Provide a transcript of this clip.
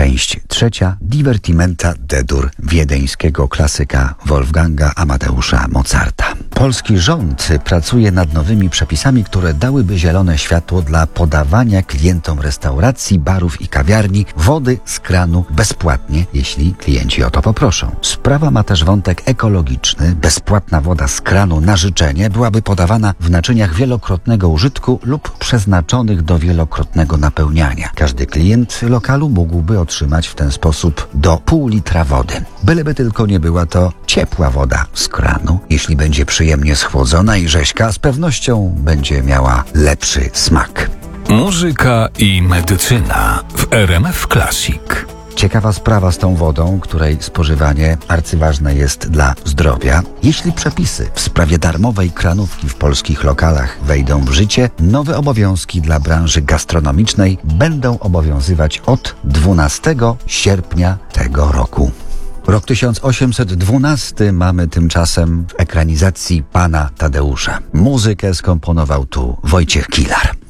Część trzecia. Divertimenta D-dur wiedeńskiego klasyka Wolfganga Amadeusza Mozarta. Polski rząd pracuje nad nowymi przepisami, które dałyby zielone światło dla podawania klientom restauracji, barów i kawiarni wody z kranu bezpłatnie, jeśli klienci o to poproszą. Sprawa ma też wątek ekologiczny. Bezpłatna woda z kranu na życzenie byłaby podawana w naczyniach wielokrotnego użytku lub przeznaczonych do wielokrotnego napełniania. Każdy klient lokalu mógłby otrzymać w ten sposób do pół litra wody. Byleby tylko nie była to ciepła woda z kranu. Jeśli będzie przyjemnie schłodzona i rzeźka, z pewnością będzie miała lepszy smak. Muzyka i medycyna w RMF Classic. Ciekawa sprawa z tą wodą, której spożywanie arcyważne jest dla zdrowia. Jeśli przepisy w sprawie darmowej kranówki w polskich lokalach wejdą w życie, nowe obowiązki dla branży gastronomicznej będą obowiązywać od 12 sierpnia tego roku. Rok 1812 mamy tymczasem w ekranizacji Pana Tadeusza. Muzykę skomponował tu Wojciech Kilar.